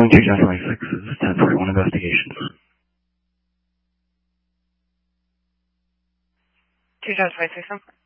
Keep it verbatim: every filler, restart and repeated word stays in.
calling two ten twenty-six. This is ten forty-one investigation. two ten twenty-six,